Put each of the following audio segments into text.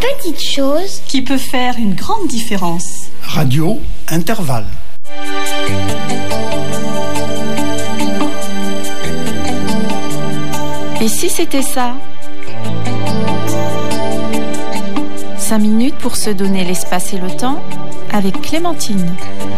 petite chose qui peut faire une grande différence. Radio Intervalle. Et si c'était ça ? 5 minutes pour se donner l'espace et le temps avec Clémentine.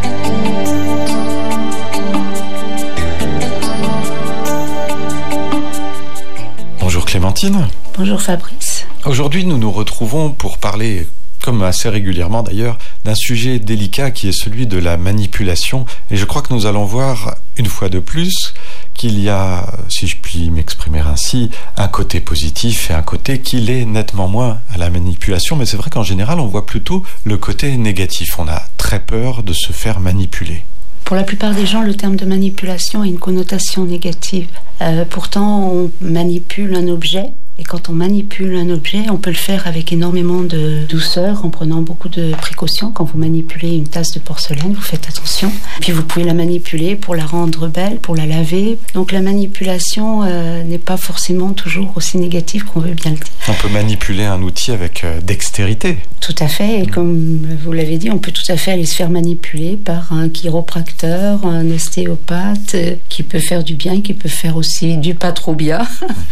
Bonjour Clémentine. Bonjour Fabrice. Aujourd'hui, nous nous retrouvons pour parler, comme assez régulièrement d'ailleurs, d'un sujet délicat qui est celui de la manipulation. Et je crois que nous allons voir, une fois de plus, qu'il y a, si je puis m'exprimer ainsi, un côté positif et un côté qui l'est nettement moins à la manipulation. Mais c'est vrai qu'en général, on voit plutôt le côté négatif. On a très peur de se faire manipuler. Pour la plupart des gens, le terme de manipulation a une connotation négative. Pourtant, on manipule un objet. Et quand on manipule un objet, on peut le faire avec énormément de douceur, en prenant beaucoup de précautions. Quand vous manipulez une tasse de porcelaine, vous faites attention. Puis vous pouvez la manipuler pour la rendre belle, pour la laver. Donc la manipulation n'est pas forcément toujours aussi négative qu'on veut bien le dire. On peut manipuler un outil avec dextérité. Tout à fait. Et comme vous l'avez dit, on peut tout à fait aller se faire manipuler par un chiropracteur, un ostéopathe, qui peut faire du bien, qui peut faire aussi du pas trop bien.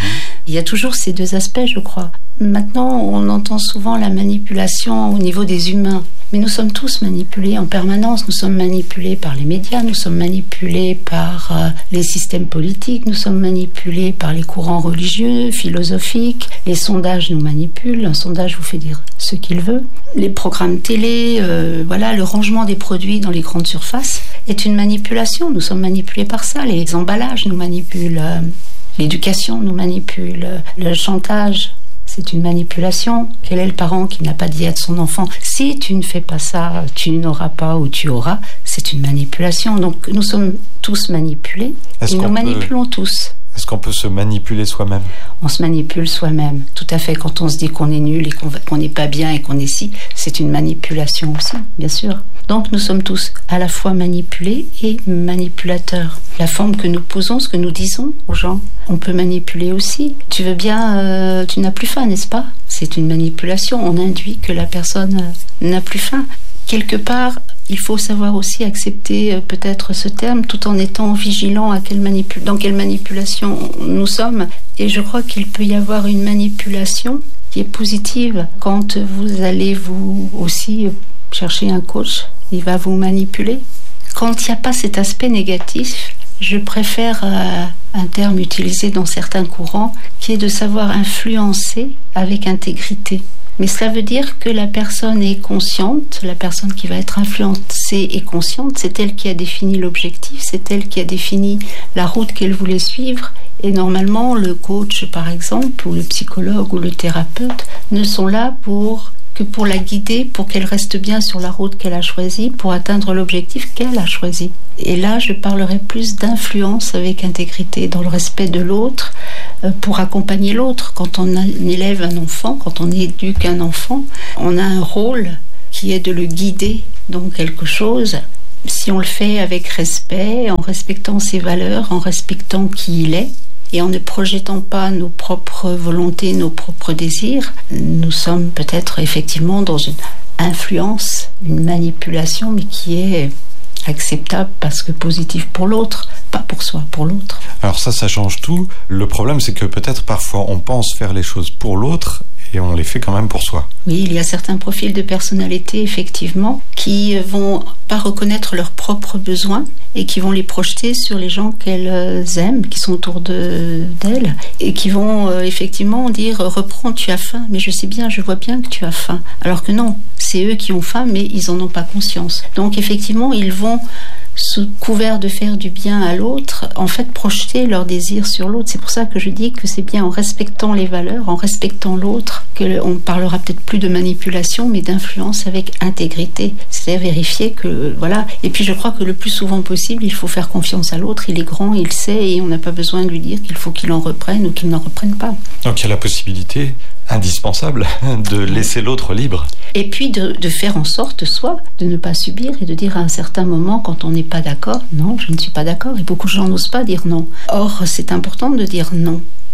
Il y a toujours ces deux aspects, je crois. Maintenant, on entend souvent la manipulation au niveau des humains. Mais nous sommes tous manipulés en permanence. Nous sommes manipulés par les médias, nous sommes manipulés par les systèmes politiques, nous sommes manipulés par les courants religieux, philosophiques. Les sondages nous manipulent. Un sondage vous fait dire ce qu'il veut. Les programmes télé, le rangement des produits dans les grandes surfaces est une manipulation. Nous sommes manipulés par ça. Les emballages nous manipulent. L'éducation nous manipule. Le chantage, c'est une manipulation. Quel est le parent qui n'a pas dit à son enfant « Si tu ne fais pas ça, tu n'auras pas ou tu auras », c'est une manipulation. Donc nous sommes tous manipulés et nous manipulons tous. Est-ce qu'on peut se manipuler soi-même ? On se manipule soi-même, tout à fait. Quand on se dit qu'on est nul et qu'on n'est pas bien et qu'on est si, c'est une manipulation aussi, bien sûr. Donc nous sommes tous à la fois manipulés et manipulateurs. La forme que nous posons, ce que nous disons aux gens, on peut manipuler aussi. Tu veux bien, tu n'as plus faim, n'est-ce pas ? C'est une manipulation. On induit que la personne n'a plus faim. Quelque part, il faut savoir aussi accepter peut-être ce terme tout en étant vigilant à dans quelle manipulation nous sommes. Et je crois qu'il peut y avoir une manipulation qui est positive. Quand vous allez vous aussi chercher un coach, il va vous manipuler. Quand il n'y a pas cet aspect négatif, je préfère un terme utilisé dans certains courants qui est de savoir influencer avec intégrité. Mais cela veut dire que la personne est consciente, la personne qui va être influencée est consciente, c'est elle qui a défini l'objectif, c'est elle qui a défini la route qu'elle voulait suivre. Et normalement, le coach, par exemple, ou le psychologue ou le thérapeute ne sont là que pour la guider, pour qu'elle reste bien sur la route qu'elle a choisie, pour atteindre l'objectif qu'elle a choisi. Et là, je parlerai plus d'influence avec intégrité, dans le respect de l'autre, pour accompagner l'autre. Quand on élève un enfant, quand on éduque un enfant, on a un rôle qui est de le guider dans quelque chose. Si on le fait avec respect, en respectant ses valeurs, en respectant qui il est, et en ne projetant pas nos propres volontés, nos propres désirs, nous sommes peut-être effectivement dans une influence, une manipulation, mais qui est acceptable parce que positive pour l'autre, pas pour soi, pour l'autre. Alors ça change tout. Le problème, c'est que peut-être parfois on pense faire les choses pour l'autre et on les fait quand même pour soi. Oui, il y a certains profils de personnalité, effectivement, qui vont pas reconnaître leurs propres besoins et qui vont les projeter sur les gens qu'elles aiment, qui sont autour d'elles, et qui vont effectivement dire « Reprends, tu as faim, mais je sais bien, je vois bien que tu as faim ». Alors que non, c'est eux qui ont faim, mais ils n'en ont pas conscience. Donc effectivement, ils vont, sous couvert de faire du bien à l'autre, en fait projeter leurs désirs sur l'autre. C'est pour ça que je dis que c'est bien en respectant les valeurs, en respectant l'autre, qu'on parlera peut-être plus de manipulation, mais d'influence avec intégrité. C'est-à-dire vérifier que, voilà. Et puis je crois que le plus souvent possible, il faut faire confiance à l'autre. Il est grand, il sait, et on n'a pas besoin de lui dire qu'il faut qu'il en reprenne ou qu'il n'en reprenne pas. Donc il y a la possibilité indispensable de laisser l'autre libre. Et puis de faire en sorte, soit de ne pas subir et de dire à un certain moment, quand on n'est pas d'accord, non, je ne suis pas d'accord. Et beaucoup de gens n'osent pas dire non. Or, c'est important de dire non.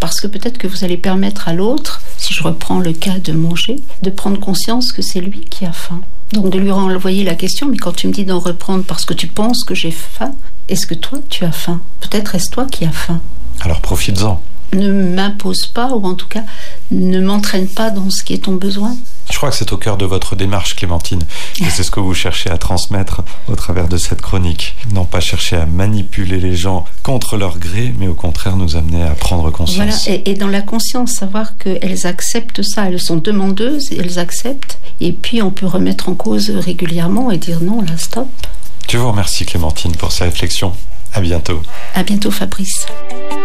parce que peut-être que vous allez permettre à l'autre, si je reprends le cas de manger, de prendre conscience que c'est lui qui a faim. Donc de lui renvoyer la question, mais quand tu me dis d'en reprendre parce que tu penses que j'ai faim, est-ce que toi tu as faim? Peut-être est-ce toi qui as faim? Alors profites-en. Ne m'impose pas, ou en tout cas ne m'entraîne pas dans ce qui est ton besoin. Je crois que c'est au cœur de votre démarche, Clémentine, et c'est ce que vous cherchez à transmettre au travers de cette chronique. Non pas chercher à manipuler les gens contre leur gré, mais au contraire nous amener à prendre conscience. Voilà, et dans la conscience, savoir qu'elles acceptent ça, elles sont demandeuses, elles acceptent, et puis on peut remettre en cause régulièrement et dire non, là, stop. Je vous remercie, Clémentine, pour ces réflexions. À bientôt. À bientôt, Fabrice.